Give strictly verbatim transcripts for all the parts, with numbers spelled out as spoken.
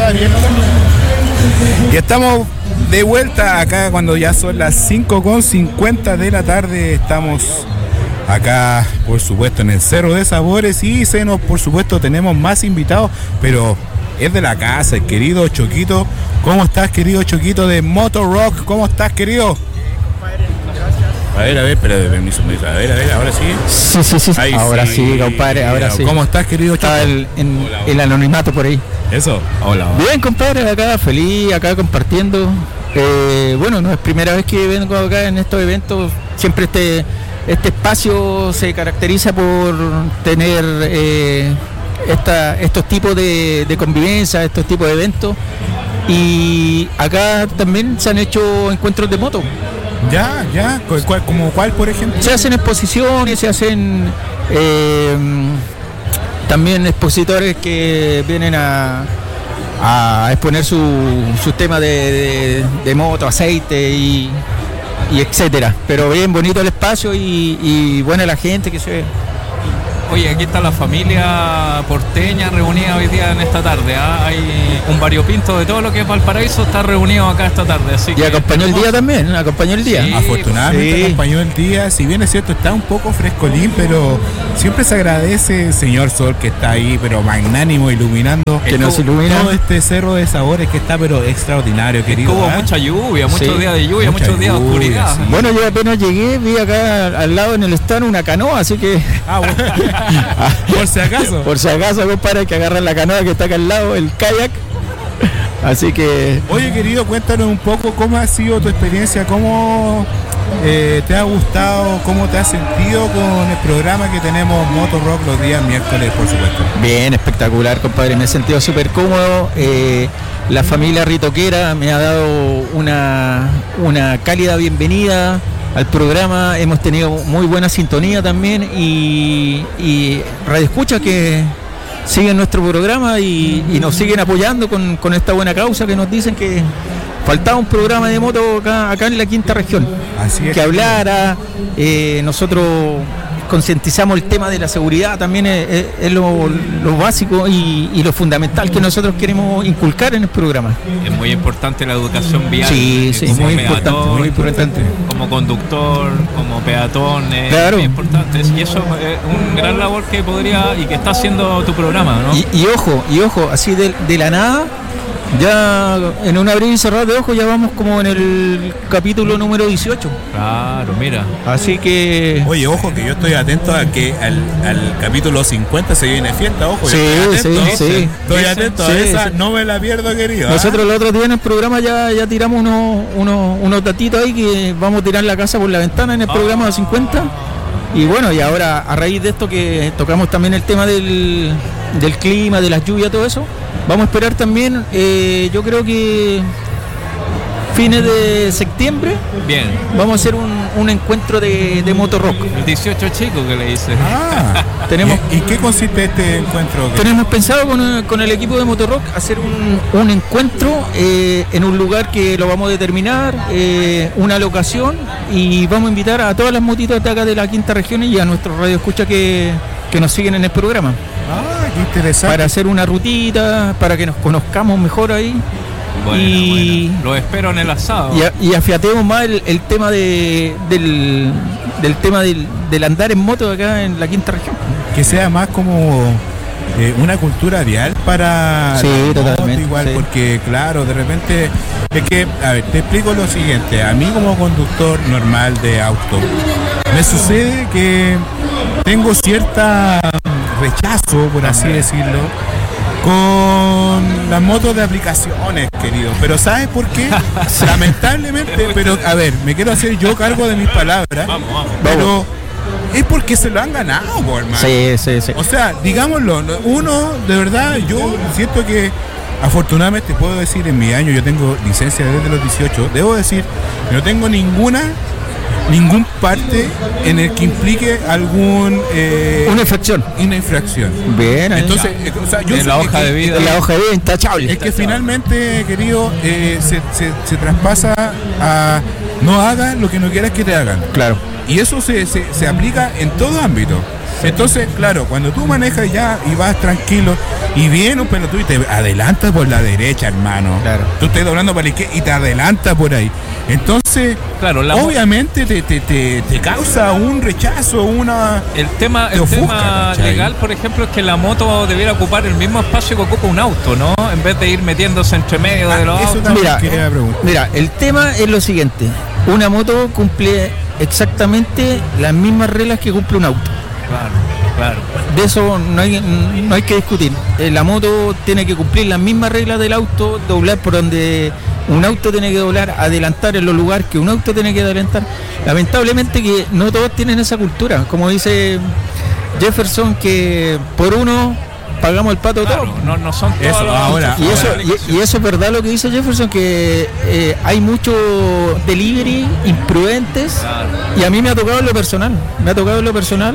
abierta. Y estamos de vuelta acá cuando ya son las cinco con cincuenta de la tarde. Estamos acá, por supuesto, en el Cerro de Sabores y se nos, por supuesto, tenemos más invitados, pero es de la casa, el querido Choquito. ¿Cómo estás, querido Choquito de Moto Rock? ¿Cómo estás, querido? A ver, a ver, espera, permiso, permiso. A ver, a ver, ahora sí. Sí, sí, sí. Ahí ahora sí, sí, compadre, ahora sí. ¿Cómo estás, querido Choquito? Está el, en hola, hola. El anonimato por ahí. Eso, hola, hola. Bien, compadre, acá feliz, acá compartiendo. Eh, bueno, no es primera vez que vengo acá en estos eventos. Siempre este, este espacio se caracteriza por tener eh, esta, estos tipos de, de convivencia, estos tipos de eventos. Y acá también se han hecho encuentros de moto. Ya, ya, ¿cuál, como cuál, por ejemplo? Se hacen exposiciones, se hacen eh, también expositores que vienen a, a exponer sus su temas de, de, de moto, aceite y, y etcétera. Pero bien bonito el espacio y, y buena la gente que se ve. Oye, aquí está la familia porteña reunida hoy día en esta tarde, ¿eh? Hay un variopinto de todo lo que es Valparaíso, está reunido acá esta tarde. Así y que acompañó el día también, acompañó el día. Sí, afortunadamente sí. Acompañó el día, si bien es cierto, está un poco frescolín, pero siempre se agradece el señor Sol que está ahí, pero magnánimo, iluminando que nos ilumina todo este Cerro de Sabores que está, pero extraordinario, querido. Hubo ¿eh? mucha lluvia, muchos sí. días de lluvia, mucha muchos días de oscuridad. Sí. Bueno, yo apenas llegué, vi acá al lado en el stand una canoa, así que... Ah, bueno. Por si acaso. Por si acaso, compadre, que agarran la canoa que está acá al lado, el kayak. Así que... Oye, querido, cuéntanos un poco cómo ha sido tu experiencia, cómo eh, te ha gustado, cómo te has sentido con el programa que tenemos Moto Rock los días miércoles, por supuesto. Bien, espectacular, compadre, me he sentido súper cómodo. Eh, la familia Ritoquera me ha dado una, una cálida bienvenida al programa, hemos tenido muy buena sintonía también y, y Radio Escucha que siguen nuestro programa y, y nos siguen apoyando con, con esta buena causa que nos dicen que faltaba un programa de moto acá, acá en la quinta región. Así es. Que hablara, eh, nosotros concientizamos el tema de la seguridad, también es, es, es lo, lo básico y, y lo fundamental que nosotros queremos inculcar en el programa. Es muy importante la educación vial. Sí, sí, muy peatón, importante, muy importante. Como conductor, como peatón, es claro. muy importante. Y eso es un gran labor que podría y que está haciendo tu programa, ¿no? Y, y ojo, y ojo, así de, de la nada, ya en un abrir y cerrar de ojos ya vamos como en el capítulo número dieciocho. Claro, mira. Así que... Oye, ojo que yo estoy atento a que al, al capítulo cincuenta se viene fiesta, ojo. Sí, estoy atento, sí, sí. Estoy atento sí, a esa, sí. no me la pierdo, querido. Nosotros ¿eh? el otro día en el programa ya, ya tiramos unos, unos, unos datitos ahí que vamos a tirar la casa por la ventana en el ah. programa de cincuenta. Y bueno, y ahora a raíz de esto que tocamos también el tema del, del clima, de las lluvias, todo eso, vamos a esperar también, eh, yo creo que fines de septiembre. Bien. Vamos a hacer un, un encuentro de, de moto rock. El dieciocho chico que le dice. Ah, tenemos, ¿Y, ¿Y qué consiste este encuentro? Tenemos pensado con, con el equipo de moto rock hacer un, un encuentro eh, en un lugar que lo vamos a determinar, eh, una locación, y vamos a invitar a todas las motitas de acá de la quinta región y a nuestros radioescuchas que, que nos siguen en el programa. Ah, qué interesante. Para hacer una rutita, para que nos conozcamos mejor ahí. Bueno, y bueno. Lo espero en el asado. Y, a, y afiatemos más el, el tema de, del, del tema del, del andar en moto acá en la quinta región. Que sea más como eh, una cultura vial para sí, totalmente, igual, sí. Porque claro, de repente es que, a ver, te explico lo siguiente. A mí como conductor normal de auto me sucede que tengo cierta rechazo, por así decirlo, con las motos de aplicaciones, querido. Pero ¿sabes por qué? Lamentablemente, pero a ver, me quiero hacer yo cargo de mis palabras. Vamos, vamos. Pero es porque se lo han ganado, por hermano. Sí, sí, sí. O sea, digámoslo, uno, de verdad, yo siento que afortunadamente puedo decir en mi año, yo tengo licencia desde los dieciocho, debo decir, no tengo ninguna ningún parte en el que implique algún eh, una infracción una infracción bien entonces eh, o sea, yo en la hoja que, de vida en la hoja de vida intachable es que finalmente, querido, eh, se, se, se traspasa a no hagas lo que no quieras que te hagan. Claro. Y eso se, se, se aplica en todo ámbito. Entonces, claro, cuando tú manejas ya y vas tranquilo y viene un pelotudo y te adelanta por la derecha, hermano. Claro. Tú estás doblando para la izquierda y te adelanta por ahí. Entonces, Claro, la obviamente te, te, te, te causa un rechazo, una... El tema, te el ofusca, tema ¿cachai? legal, por ejemplo, es que la moto debiera ocupar el mismo espacio que ocupa un auto, ¿no? En vez de ir metiéndose entre medio de los Eso autos. también Mira, quería preguntar. Mira, el tema es lo siguiente. Una moto cumple exactamente las mismas reglas que cumple un auto. Claro, claro. De eso no hay, no hay que discutir. Eh, La moto tiene que cumplir las mismas reglas del auto, doblar por donde un auto tiene que doblar, adelantar en los lugares que un auto tiene que adelantar. Lamentablemente que no todos tienen esa cultura. Como dice Jefferson, que por uno pagamos el pato Claro, todo. no, no son todos Eso, los ahora, autos. Y eso, Ahora, y, y eso es verdad lo que dice Jefferson, que eh, hay mucho delivery imprudentes. Claro. Y a mí me ha tocado en lo personal, me ha tocado en lo personal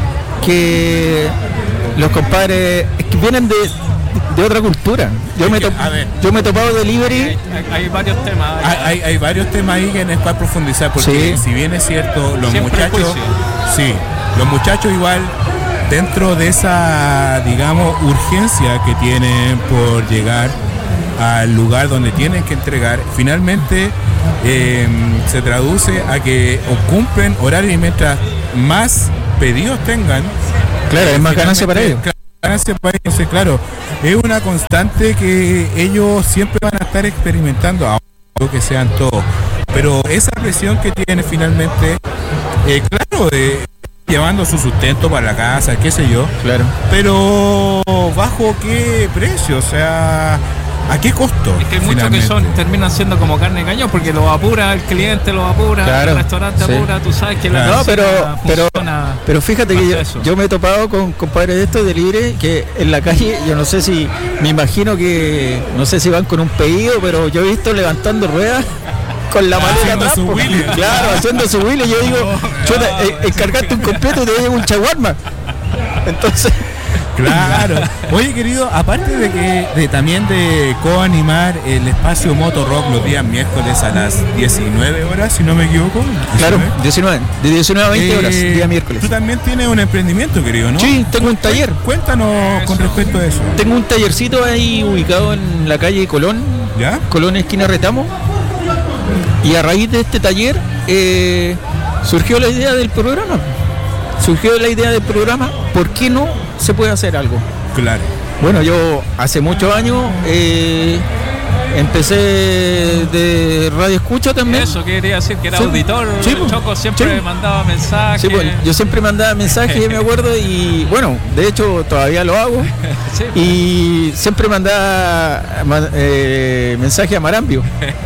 que los compadres es que vienen de, de otra cultura. Yo Es me, que, to- a ver. yo me he topado delivery. Hay, hay varios temas. Hay, hay, hay varios temas ahí en el cual profundizar, porque Sí. si bien es cierto, los Siempre muchachos, juicio. sí, los muchachos igual, dentro de esa, digamos, urgencia que tienen por llegar al lugar donde tienen que entregar, finalmente eh, se traduce a que o cumplen horario y mientras más pedidos tengan, Claro, es más ganancia para ellos. Claro, ganancia para ellos, sí, claro. Es una constante que ellos siempre van a estar experimentando, aunque que sean todos. Pero esa presión que tienen finalmente, eh, claro, eh, llevando su sustento para la casa, qué sé yo. Claro. Pero ¿bajo qué precio? O sea, ¿a qué costo? Es que hay muchos que son, terminan siendo como carne de cañón porque lo apura, el cliente lo apura, Claro, el restaurante sí. apura, tú sabes que la Claro. No, pero, cocina pero, funciona pero fíjate que yo, bajo eso. yo me he topado con compadres de estos de libre que en la calle, yo no sé si, me imagino que, no sé si van con un pedido, pero yo he visto levantando ruedas con la maleta Haciendo atrás. su po. wheelie. Claro, haciendo su wheelie. Yo digo, chuta, eh, encargaste un completo y te llega un chaguarma. Entonces, Claro. Oye, querido, aparte de que de, también de coanimar el espacio Moto Rock los días miércoles a las diecinueve horas, si no me equivoco. claro, diecinueve. diecinueve, de diecinueve a veinte horas, Eh, día miércoles. Tú también tienes un emprendimiento, querido, ¿no? Sí, tengo un taller. Cuéntanos con respecto a eso. Tengo un tallercito ahí ubicado en la calle Colón, ¿Ya? Colón esquina Retamo. Y a raíz de este taller eh, surgió la idea del programa. Surgió la idea del programa, ¿por qué no se puede hacer algo? Claro. Bueno, yo hace muchos años eh, empecé de radio escucha también. Eso quería decir que era Sí, auditor. sí, el pues, Choco siempre sí. mandaba mensajes. Sí, bueno, yo siempre mandaba mensajes, me acuerdo, y bueno, de hecho todavía lo hago. Sí, Y siempre mandaba ma- eh, mensaje a Marambio.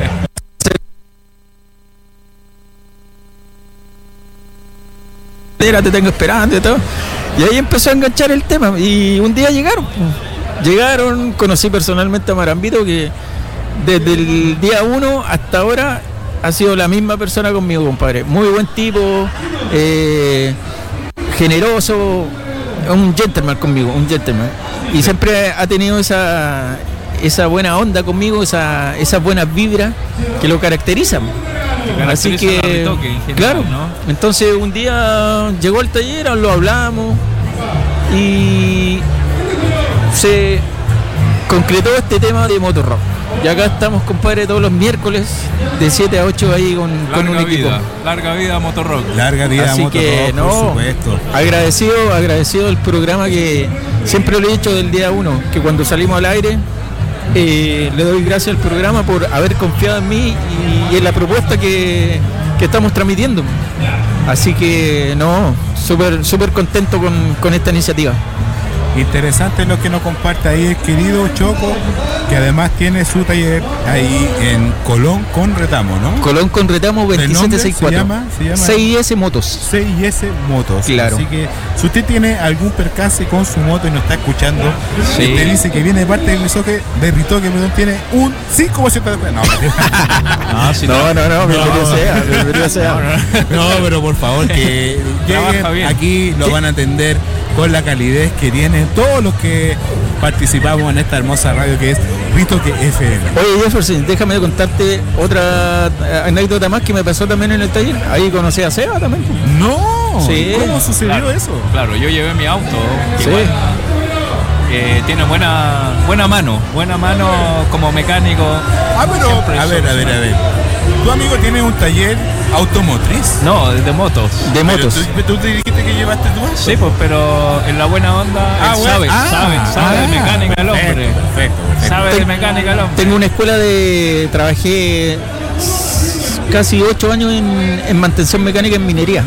Te tengo esperando y todo. Y ahí empezó a enganchar el tema. Y un día llegaron. pues. Llegaron, conocí personalmente a Marambito, que desde el día uno hasta ahora ha sido la misma persona conmigo, compadre. Muy buen tipo, eh, generoso, un gentleman conmigo, un gentleman. Y siempre ha tenido esa, esa buena onda conmigo, esa, esas buenas vibras que lo caracterizan. que Así caracteriza a que, Ritoque en general, claro, ¿no? entonces un día llegó al taller, lo hablamos y se concretó este tema de Motorrock. Y acá estamos, compadre, todos los miércoles de siete a ocho ahí con, con un Larga equipo. vida, larga vida Motorrock. Larga vida Así Moto que Rock, no, por supuesto. agradecido, agradecido del programa que siempre lo he dicho del día uno, que cuando salimos al aire eh, le doy gracias al programa por haber confiado en mí y, y en la propuesta que, que estamos transmitiendo. Así que no, súper súper contento con, con esta iniciativa. Interesante lo que nos comparte ahí el querido Choco, que además tiene su taller ahí en Colón con Retamo, ¿no? Colón con Retamo ¿El nombre veintisiete sesenta y cuatro. se llama? ¿Se llama? seis S Motos. C I S Motos. Claro. Así que si usted tiene algún percance con su moto y nos está escuchando, Sí. y te dice que viene de parte del Ritoque, de Ritoque, perdón, tiene un cinco por ciento de... No, Ah, sí, No, no, no, bienvenido sea, bienvenido sea. no, pero por favor, que Trabaja lleguen bien. aquí, lo Sí. van a atender con la calidez que tienen todos los que participamos en esta hermosa radio que es Ritoque F M. Oye, Jefferson, déjame otra eh, anécdota más que me pasó también en el taller. Ahí conocí a Seba también. No, Sí. ¿Cómo sucedió Claro, eso? Claro, yo llevé mi auto. Sí. Igual, eh, tiene buena buena mano, buena mano como mecánico. Ah, pero, Siempre a ver, a ver, a ver. ¿Tu amigo tiene un taller automotriz? No, de motos. De Pero motos. ¿Tú, tú te dijiste que llevaste tu auto? Sí, pues, pero en la buena onda, Ah, él bueno. sabe, Ah, sabe, sabe ah, de mecánica el hombre. Perfecto, perfecto, perfecto. Sabe de mecánica el hombre. Tengo una escuela de. Trabajé casi ocho años en, en mantención mecánica en minería.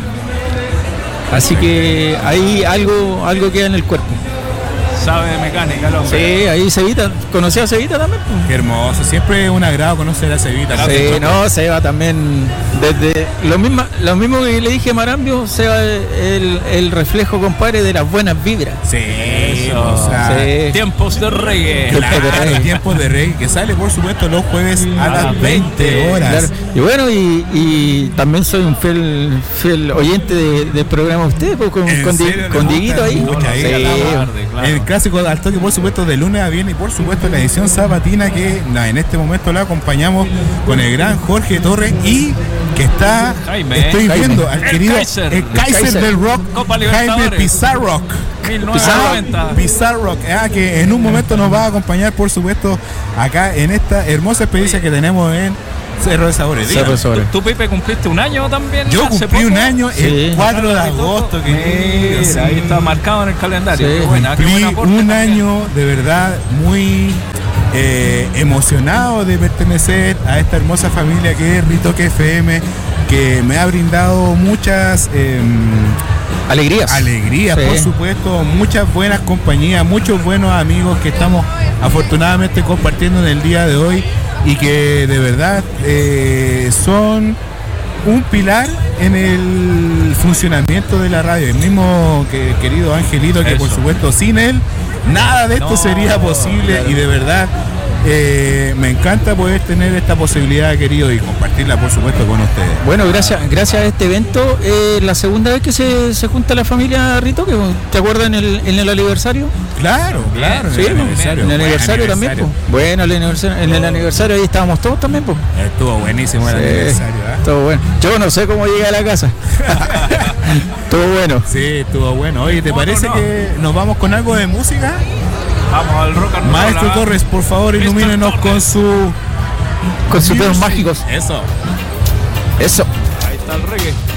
Así que ahí algo, algo queda en el cuerpo. Sabe de mecánica el hombre. Sí, ahí Cevita. ¿Conocí a Cevita también? Qué hermoso, siempre es un agrado conocer a Cevita. Sí, no, Seba también, desde lo mismo, lo mismo que le dije a Marambio, Seba el, el reflejo, compadre, de las buenas vibras. Sí, Eso. o sea, Sí. Tiempos de reggae. Tiempos de claro, reggae. tiempos de reggae, que sale por supuesto los jueves a A las las veinte veinte, horas. Claro. Y bueno, y, y también soy un fiel, fiel oyente de- del programa de usted, pues, con, ¿En con, Di- serio le con gusta Dieguito ahí. mucho ahí? Sí. A la tarde, claro. El clásico al toque, por supuesto, de lunes a viernes y por supuesto la edición sabatina que na, en este momento la acompañamos con el gran Jorge Torres y que está, Jaime, estoy Jaime. viendo al El querido Kaiser. el Kaiser Kaiser. del rock, Copa Jaime Libertadores. Pizarrock. mil novecientos noventa. Pizarrock, ah, que en un momento nos va a acompañar, por supuesto, acá en esta hermosa experiencia que tenemos en Cerro de Sabores. Cerro de Dígame. Sabores. ¿Tú, Pipe, cumpliste un año también? Yo hace cumplí un poco? año Sí. el cuatro de agosto, querido. Mira, sí. ahí está marcado en el calendario. Sí. Qué buena, qué Cumplí buen aporte un también. año de verdad muy eh, emocionado de pertenecer a esta hermosa familia que es Ritoque F M, que me ha brindado muchas eh, Alegrías. alegrías, Sí. por supuesto, muchas buenas compañías, muchos buenos amigos que estamos afortunadamente compartiendo en el día de hoy y que de verdad eh, son un pilar en el funcionamiento de la radio. El mismo que querido Angelito, que por Eso. supuesto sin él nada de esto No, sería posible claro. y de verdad eh, me encanta poder tener esta posibilidad, querido, y compartirla por supuesto con ustedes. Bueno, gracias, gracias a este evento, eh, la segunda vez que se, se junta la familia Ritoque, ¿te acuerdas en el, en el aniversario? Claro, claro, Sí, en el ¿no? aniversario. En el Buen aniversario también, aniversario. pues. Bueno, el aniversario- en el aniversario ahí estábamos todos también, pues. Estuvo buenísimo el Sí, aniversario, ¿eh? todo bueno. Yo no sé cómo llegué a la casa. Todo bueno. Sí, estuvo bueno. Oye, ¿te ¿Cómo parece no? que nos vamos con algo de música? Vamos al rock and roll. Maestro ¿ah? Torres, por favor, mister ilumínenos con Torres. su Con sus dedos music. mágicos. Eso. Eso. Ahí está el reggae.